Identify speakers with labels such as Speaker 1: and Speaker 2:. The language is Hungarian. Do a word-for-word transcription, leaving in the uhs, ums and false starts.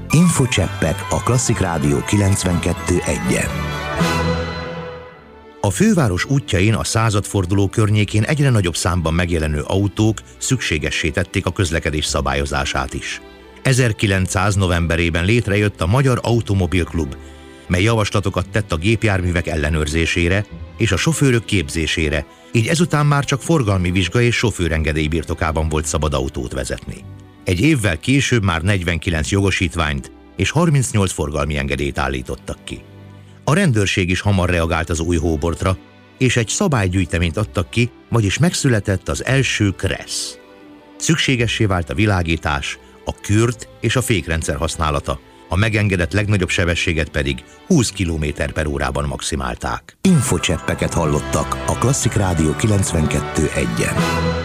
Speaker 1: Infocseppek a Klasszik Rádió kilencvenkettő egyen. A főváros útjain a századforduló környékén egyre nagyobb számban megjelenő autók szükségessé tették a közlekedés szabályozását is. ezerkilencszáz novemberében létrejött a Magyar Automobil Klub, mely javaslatokat tett a gépjárművek ellenőrzésére és a sofőrök képzésére, így ezután már csak forgalmi vizsga és sofőrengedély birtokában volt szabad autót vezetni. Egy évvel később már negyvenkilenc jogosítványt és harmincnyolc forgalmi engedélyt állítottak ki. A rendőrség is hamar reagált az új hóbortra, és egy szabálygyűjteményt adtak ki, vagyis megszületett az első KRESZ. Szükségessé vált a világítás, a kürt és a fékrendszer használata, a megengedett legnagyobb sebességet pedig húsz kilométer per órában maximálták. Infocseppeket hallottak a Klasszik Rádió kilencvenkettő egyen.